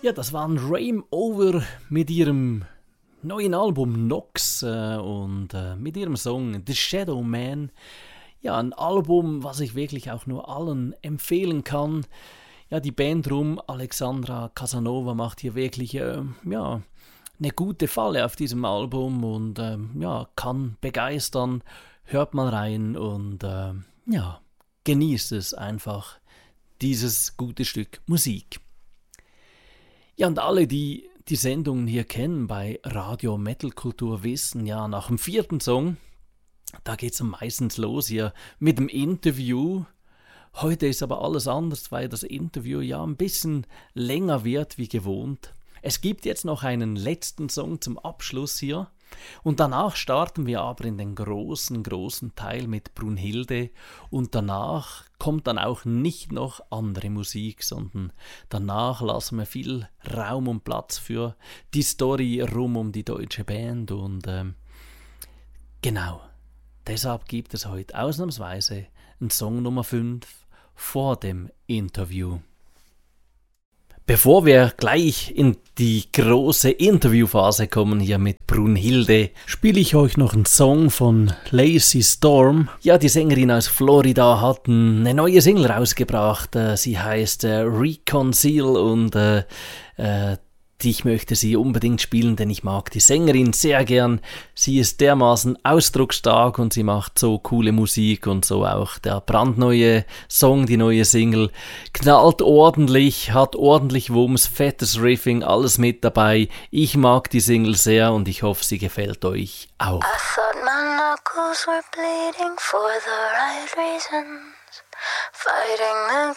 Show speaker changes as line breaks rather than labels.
Ja, das waren Rame Over mit ihrem neuen Album Nox und mit ihrem Song The Shadow Man. Ja, ein Album, was ich wirklich auch nur allen empfehlen kann. Ja, die Band rum, Alexandra Casanova, macht hier wirklich eine gute Falle auf diesem Album und kann begeistern. Hört mal rein und genießt es einfach, dieses gute Stück Musik. Ja, und alle, die die Sendungen hier kennen bei Radio Metal Kultur, wissen ja, nach dem 4. Song, da geht es meistens los hier mit dem Interview. Heute ist aber alles anders, weil das Interview ja ein bisschen länger wird wie gewohnt. Es gibt jetzt noch einen letzten Song zum Abschluss hier. Und danach starten wir aber in den großen Teil mit Brunhilde und danach kommt dann auch nicht noch andere Musik, sondern danach lassen wir viel Raum und Platz für die Story rum um die deutsche Band und genau, deshalb gibt es heute ausnahmsweise einen Song Nummer 5 vor dem Interview. Bevor wir gleich in die große Interviewphase kommen hier mit Brunhilde, spiele ich euch noch einen Song von Lacey Storm. Ja, die Sängerin aus Florida hat eine neue Single rausgebracht. Sie heißt Reconcile und ich möchte sie unbedingt spielen, denn ich mag die Sängerin sehr gern. Sie ist dermaßen ausdrucksstark und sie macht so coole Musik und so auch der brandneue Song, die neue Single. Knallt ordentlich, hat ordentlich Wumms, fettes Riffing, alles mit dabei. Ich mag die Single sehr und ich hoffe, sie gefällt euch auch.
I thought my knuckles were bleeding for the right reasons. Fighting the